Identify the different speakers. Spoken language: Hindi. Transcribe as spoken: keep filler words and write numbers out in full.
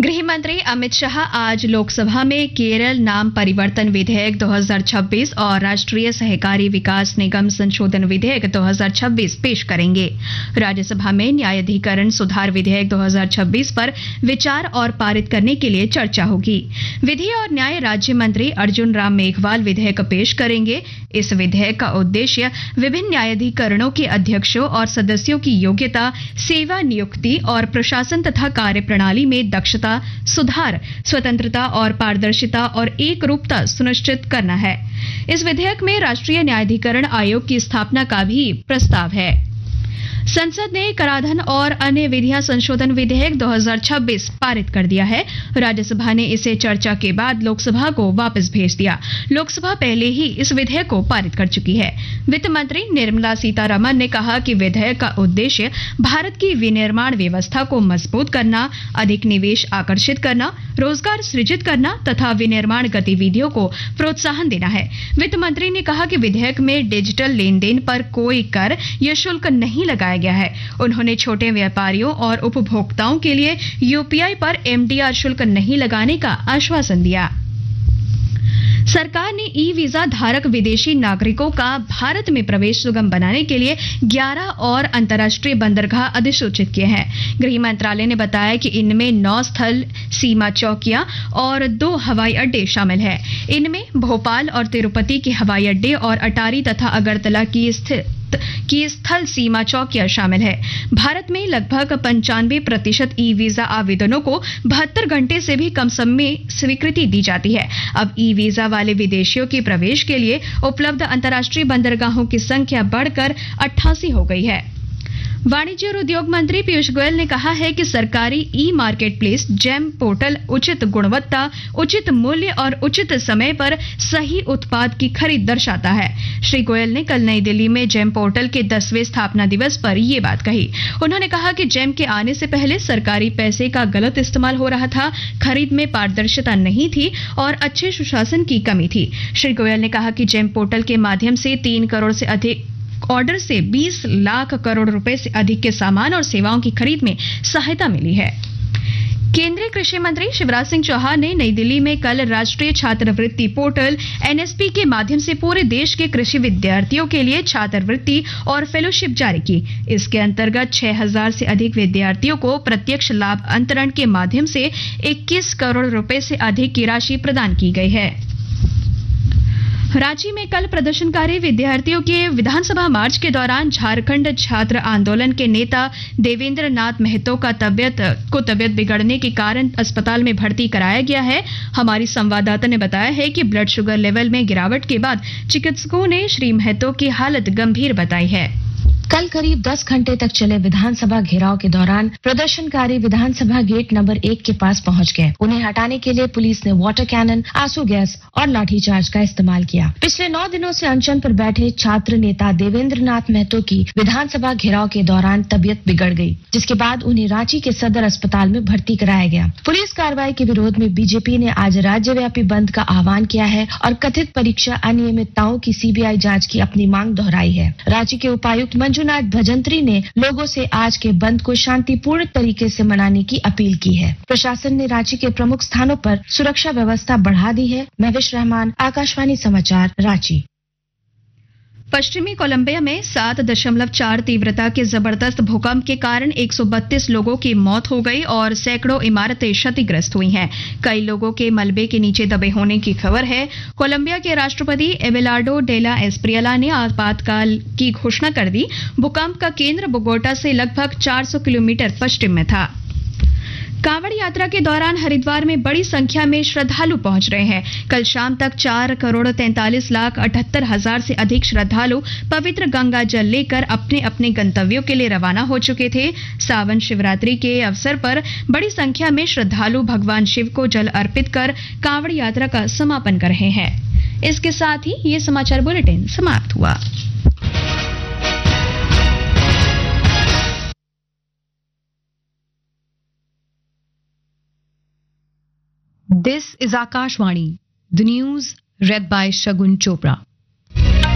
Speaker 1: गृह मंत्री अमित शाह आज लोकसभा में केरल नाम परिवर्तन विधेयक दो हज़ार छब्बीस और राष्ट्रीय सहकारी विकास निगम संशोधन विधेयक दो हज़ार छब्बीस पेश करेंगे। राज्यसभा में न्यायाधिकरण सुधार विधेयक दो हज़ार छब्बीस पर विचार और पारित करने के लिए चर्चा होगी। विधि और न्याय राज्य मंत्री अर्जुन राम मेघवाल विधेयक पेश करेंगे। इस विधेयक का उद्देश्य विभिन्न न्यायाधिकरणों के अध्यक्षों और सदस्यों की योग्यता, सेवा नियुक्ति और प्रशासन तथा कार्य प्रणाली में दक्षता, सुधार, स्वतंत्रता और पारदर्शिता और एक रूपता सुनिश्चित करना है। इस विधेयक में राष्ट्रीय न्यायाधिकरण आयोग की स्थापना का भी प्रस्ताव है। संसद ने कराधान और अन्य विधियां संशोधन विधेयक दो हज़ार छब्बीस पारित कर दिया है। राज्यसभा ने इसे चर्चा के बाद लोकसभा को वापस भेज दिया। लोकसभा पहले ही इस विधेयक को पारित कर चुकी है। वित्त मंत्री निर्मला सीतारमण ने कहा कि विधेयक का उद्देश्य भारत की विनिर्माण व्यवस्था को मजबूत करना, अधिक निवेश आकर्षित करना, रोजगार सृजित करना तथा विनिर्माण गतिविधियों को प्रोत्साहन देना है। वित्त मंत्री ने कहा कि विधेयक में डिजिटल लेन देन पर कोई कर या शुल्क नहीं लगाया गया है। उन्होंने छोटे व्यापारियों और उपभोक्ताओं के लिए यूपीआई पर एमडीआर शुल्क नहीं लगाने का आश्वासन दिया। सरकार ने ई वीजा धारक विदेशी नागरिकों का भारत में प्रवेश सुगम बनाने के लिए ग्यारह और अंतर्राष्ट्रीय बंदरगाह अधिसूचित किए हैं। गृह मंत्रालय ने बताया कि इनमें नौ स्थल सीमा चौकियां और दो हवाई अड्डे शामिल हैं। इनमें भोपाल और तिरुपति के हवाई अड्डे और अटारी तथा अगरतला की स्थित की स्थल सीमा चौकियां शामिल है। भारत में लगभग पंचानवे प्रतिशत ई वीजा आवेदनों को बहत्तर घंटे से भी कम समय में स्वीकृति दी जाती है। अब ई वीजा वाले विदेशियों के प्रवेश के लिए उपलब्ध अंतर्राष्ट्रीय बंदरगाहों की संख्या बढ़कर अट्ठासी हो गई है। वाणिज्य और उद्योग मंत्री पीयूष गोयल ने कहा है कि सरकारी ई मार्केट प्लेस जेम पोर्टल उचित गुणवत्ता, उचित मूल्य और उचित समय पर सही उत्पाद की खरीद दर्शाता है। श्री गोयल ने कल नई दिल्ली में जेम पोर्टल के दसवें स्थापना दिवस पर यह बात कही। उन्होंने कहा कि जेम के आने से पहले सरकारी पैसे का गलत इस्तेमाल हो रहा था, खरीद में पारदर्शिता नहीं थी और अच्छे सुशासन की कमी थी। श्री गोयल ने कहा कि जेम पोर्टल के माध्यम से तीन करोड़ से अधिक ऑर्डर से बीस लाख करोड़ रुपए से अधिक के सामान और सेवाओं की खरीद में सहायता मिली है। केंद्रीय कृषि मंत्री शिवराज सिंह चौहान ने नई दिल्ली में कल राष्ट्रीय छात्रवृत्ति पोर्टल एनएसपी के माध्यम से पूरे देश के कृषि विद्यार्थियों के लिए छात्रवृत्ति और फेलोशिप जारी की। इसके अंतर्गत छह हज़ार से अधिक विद्यार्थियों को प्रत्यक्ष लाभ अंतरण के माध्यम से इक्कीस करोड़ रुपए से अधिक की राशि प्रदान की गई है। रांची में कल प्रदर्शनकारी विद्यार्थियों के विधानसभा मार्च के दौरान झारखंड छात्र आंदोलन के नेता देवेंद्र नाथ महतो का तबियत को तबियत बिगड़ने के कारण अस्पताल में भर्ती कराया गया है। हमारी संवाददाता ने बताया है कि ब्लड शुगर लेवल में गिरावट के बाद चिकित्सकों ने श्री महतो की हालत गंभीर बताई है।
Speaker 2: कल करीब दस घंटे तक चले विधानसभा घेराव के दौरान प्रदर्शनकारी विधानसभा गेट नंबर एक के पास पहुंच गए। उन्हें हटाने के लिए पुलिस ने वाटर कैनन, आंसू गैस और लाठीचार्ज का इस्तेमाल किया। पिछले नौ दिनों से अनशन पर बैठे छात्र नेता देवेंद्र नाथ महतो की विधानसभा घेराव के दौरान तबियत बिगड़ गई, जिसके बाद उन्हें रांची के सदर अस्पताल में भर्ती कराया गया। पुलिस कार्रवाई के विरोध में बीजेपी ने आज राज्यव्यापी बंद का आह्वान किया है और कथित परीक्षा अनियमितताओं की सीबीआई जाँच की अपनी मांग दोहराई है। रांची के उपायुक्त मंजुनाथ भजंत्री ने लोगों से आज के बंद को शांतिपूर्ण तरीके से मनाने की अपील की है। प्रशासन ने रांची के प्रमुख स्थानों पर सुरक्षा व्यवस्था बढ़ा दी है। महविश रहमान, आकाशवाणी समाचार, रांची।
Speaker 1: पश्चिमी कोलंबिया में सात दशमलव चार तीव्रता के जबरदस्त भूकंप के कारण एक सौ बत्तीस लोगों की मौत हो गई और सैकड़ों इमारतें क्षतिग्रस्त हुई हैं। कई लोगों के मलबे के नीचे दबे होने की खबर है। कोलंबिया के राष्ट्रपति एबेलार्डो डेला एस्प्रियला ने आपातकाल की घोषणा कर दी। भूकंप का केंद्र बोगोटा से लगभग चार सौ किलोमीटर पश्चिम में था। कांवड़ यात्रा के दौरान हरिद्वार में बड़ी संख्या में श्रद्धालु पहुंच रहे हैं। कल शाम तक चार करोड़ तैंतालीस लाख अठहत्तर हजार से अधिक श्रद्धालु पवित्र गंगा जल लेकर अपने अपने गंतव्यों के लिए रवाना हो चुके थे। सावन शिवरात्रि के अवसर पर बड़ी संख्या में श्रद्धालु भगवान शिव को जल अर्पित कर कांवड़ यात्रा का समापन कर रहे हैं। इसके साथ ही ये समाचार बुलेटिन समाप्त हुआ।
Speaker 3: This is Akashvani, the news read by Shagun Chopra.